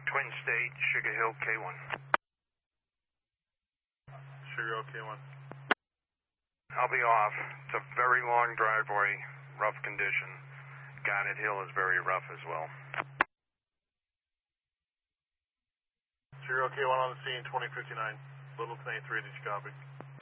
Twin State, Sugar Hill, K1. Sugar Hill, K1. I'll be off. It's a very long driveway, rough condition. Garnet Hill is very rough as well. Sugar Hill, K1 on the scene, 2059. Littleton A3, did you copy?